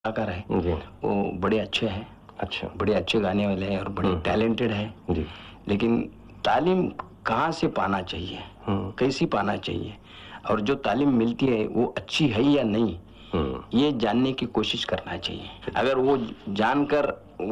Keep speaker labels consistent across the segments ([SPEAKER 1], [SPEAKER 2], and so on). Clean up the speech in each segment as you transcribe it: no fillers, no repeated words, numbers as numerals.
[SPEAKER 1] कलाकार है
[SPEAKER 2] जी।
[SPEAKER 1] वो बड़े अच्छे हैं,
[SPEAKER 2] अच्छा।
[SPEAKER 1] बड़े अच्छे गाने वाले हैं और बड़े टैलेंटेड है।
[SPEAKER 2] जी।
[SPEAKER 1] लेकिन तालीम कहाँ से पाना चाहिए, कैसी पाना चाहिए और जो तालीम मिलती है वो अच्छी है या नहीं, ये जानने की कोशिश करना चाहिए। अगर वो जानकर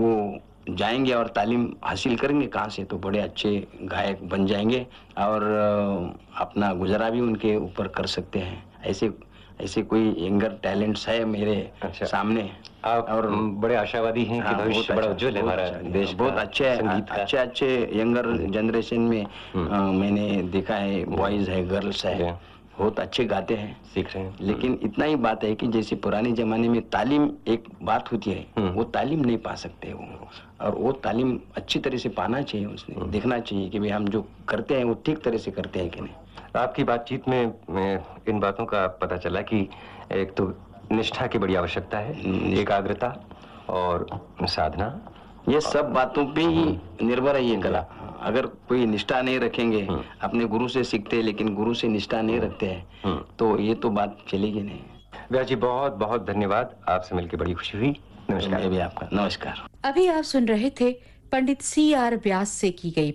[SPEAKER 1] वो जाएंगे और तालीम हासिल करेंगे कहाँ से, तो बड़े अच्छे गायक बन जाएंगे और अपना गुजारा भी उनके ऊपर कर सकते हैं। ऐसे ऐसे कोई यंगर टैलेंट्स है मेरे सामने।
[SPEAKER 2] आप और बड़े आशावादी हैं कि भविष्य बड़ा उज्जवल है हमारा देश का।
[SPEAKER 1] बहुत अच्छे यंगर जनरेशन में मैंने देखा है, बॉयज है, गर्ल्स है, बहुत अच्छे गाते हैं,
[SPEAKER 2] सीख रहे हैं।
[SPEAKER 1] लेकिन इतना ही बात है कि जैसे पुराने जमाने में तालीम एक बात होती है, वो तालीम नहीं पा सकते वो, और वो तालीम अच्छी तरह से पाना चाहिए। उसने देखना चाहिए कि भाई हम जो करते हैं वो ठीक तरह से करते हैं कि नहीं।
[SPEAKER 2] आपकी बातचीत में इन बातों का पता चला कि एक तो निष्ठा की बड़ी आवश्यकता है, एकाग्रता और साधना,
[SPEAKER 1] ये सब बातों पे ही निर्भर है ये कला। अगर कोई निष्ठा नहीं रखेंगे, अपने गुरु से सीखते हैं लेकिन गुरु से निष्ठा नहीं रखते हैं, तो ये तो बात चलेगी नहीं।
[SPEAKER 2] व्यास जी बहुत बहुत धन्यवाद, आपसे मिलकर बड़ी खुशी हुई। नमस्कार।
[SPEAKER 1] मैं भी आपका नमस्कार।
[SPEAKER 3] अभी आप सुन रहे थे पंडित C.R. व्यास से की गई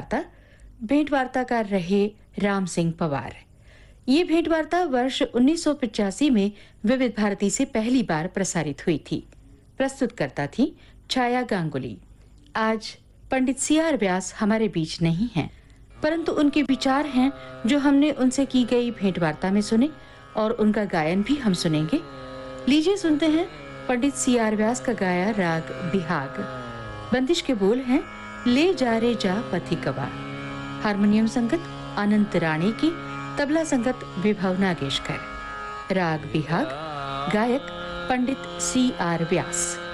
[SPEAKER 3] भेंट वार्ताकार रहे राम सिंह पवार। ये भेंट वार्ता वर्ष 1985 में विविध भारती से पहली बार प्रसारित हुई थी। प्रस्तुतकर्ता थी छाया गांगुली। आज पंडित C.R. व्यास हमारे बीच नहीं हैं, परंतु उनके विचार हैं जो हमने उनसे की गई भेंट वार्ता में सुने, और उनका गायन भी हम सुनेंगे। लीजिए सुनते हैं पंडित C.R. व्यास का गाया राग बिहाग। बंदिश के बोल हैं ले जा रे जा पथिकवा। हारमोनियम संगत अनंत राणे की, तबला संगत विभव नागेशकर। राग बिहाग, गायक पंडित C.R. व्यास।